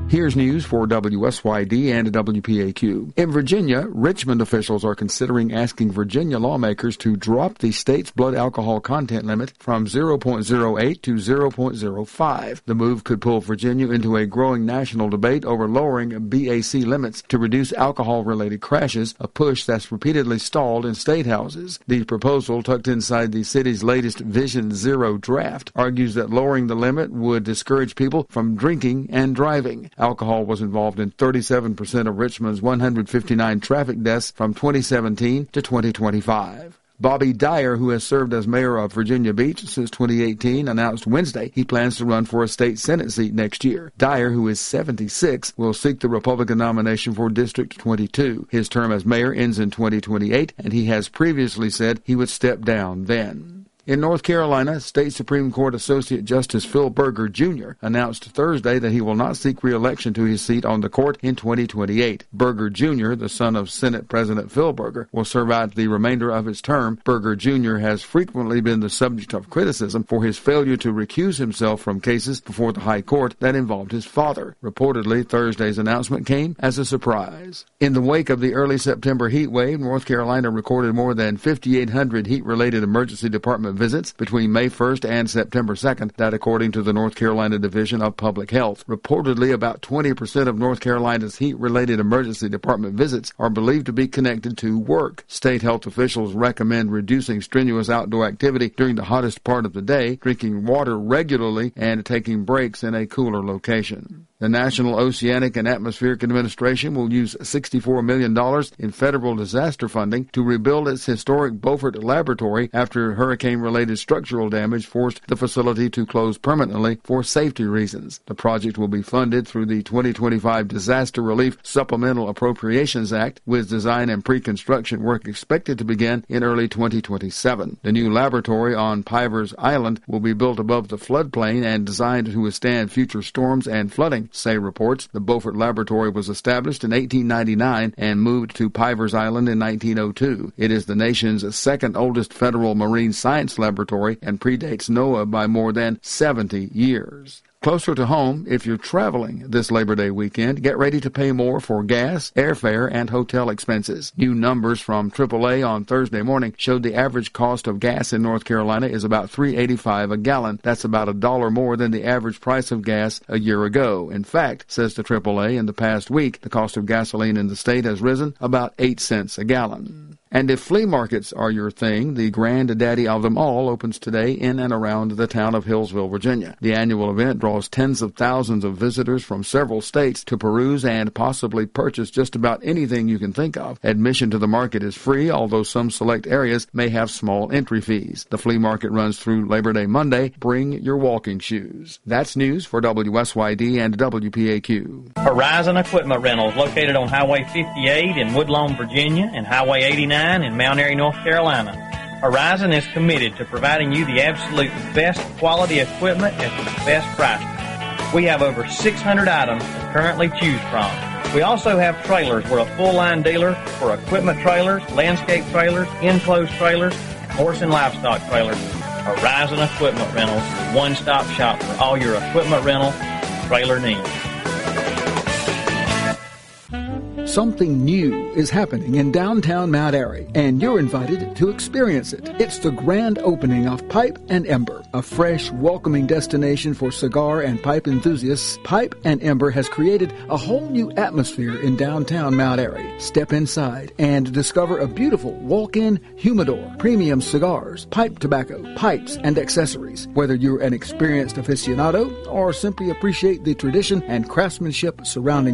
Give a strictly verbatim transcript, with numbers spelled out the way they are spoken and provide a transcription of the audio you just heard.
Here's news for W S Y D and W P A Q. In Virginia, Richmond officials are considering asking Virginia lawmakers to drop the state's blood alcohol content limit from zero point zero eight to zero point zero five. The move could pull Virginia into a growing national debate over lowering B A C limits to reduce alcohol-related crashes, a push that's repeatedly stalled in state houses. The proposal, tucked inside the city's latest Vision Zero draft, argues that lowering the limit would discourage people from drinking and driving. Alcohol was involved in thirty-seven percent of Richmond's one hundred fifty-nine traffic deaths from twenty seventeen to twenty twenty-five. Bobby Dyer, who has served as mayor of Virginia Beach since twenty eighteen, announced Wednesday he plans to run for a state Senate seat next year. Dyer, who is seventy-six, will seek the Republican nomination for District twenty-two. His term as mayor ends in twenty twenty-eight, and he has previously said he would step down then. In North Carolina, State Supreme Court Associate Justice Phil Berger, Junior announced Thursday that he will not seek re-election to his seat on the court in twenty twenty-eight. Berger, Junior, the son of Senate President Phil Berger, will serve out the remainder of his term. Berger, Junior has frequently been the subject of criticism for his failure to recuse himself from cases before the High Court that involved his father. Reportedly, Thursday's announcement came as a surprise. In the wake of the early September heat wave, North Carolina recorded more than fifty-eight hundred heat-related emergency department visits between May first and September second, that according to the North Carolina Division of Public Health. Reportedly, about twenty percent of North Carolina's heat-related emergency department visits are believed to be connected to work. State health officials recommend reducing strenuous outdoor activity during the hottest part of the day, drinking water regularly, and taking breaks in a cooler location. The National Oceanic and Atmospheric Administration will use sixty-four million dollars in federal disaster funding to rebuild its historic Beaufort laboratory after hurricane-related structural damage forced the facility to close permanently for safety reasons. The project will be funded through the twenty twenty-five Disaster Relief Supplemental Appropriations Act, with design and pre-construction work expected to begin in early twenty twenty-seven. The new laboratory on Pivers Island will be built above the floodplain and designed to withstand future storms and flooding, say reports. The Beaufort Laboratory was established in eighteen ninety-nine and moved to Pivers Island in nineteen oh two. It is the nation's second oldest federal marine science laboratory and predates NOAA by more than seventy years. Closer to home, if you're traveling this Labor Day weekend, get ready to pay more for gas, airfare, and hotel expenses. New numbers from triple A on Thursday morning showed the average cost of gas in North Carolina is about three dollars and eighty-five cents a gallon. That's about a dollar more than the average price of gas a year ago. In fact, says the triple A, in the past week, the cost of gasoline in the state has risen about eight cents a gallon. And if flea markets are your thing, the granddaddy of them all opens today in and around the town of Hillsville, Virginia. The annual event draws tens of thousands of visitors from several states to peruse and possibly purchase just about anything you can think of. Admission to the market is free, although some select areas may have small entry fees. The flea market runs through Labor Day Monday. Bring your walking shoes. That's news for W S Y D and W P A Q. Horizon Equipment Rentals, located on Highway fifty-eight in Woodlawn, Virginia, and Highway eighty-nine in Mount Airy, North Carolina. Horizon is committed to providing you the absolute best quality equipment at the best price. We have over six hundred items to currently choose from. We also have trailers. We're a full-line dealer for equipment trailers, landscape trailers, enclosed trailers, and horse and livestock trailers. Horizon Equipment Rentals, one-stop shop for all your equipment rental and trailer needs. Something new is happening in downtown Mount Airy, and you're invited to experience it. It's the grand opening of Pipe and Ember, a fresh, welcoming destination for cigar and pipe enthusiasts. Pipe and Ember has created a whole new atmosphere in downtown Mount Airy. Step inside and discover a beautiful walk-in humidor, premium cigars, pipe tobacco, pipes, and accessories. Whether you're an experienced aficionado or simply appreciate the tradition and craftsmanship surrounding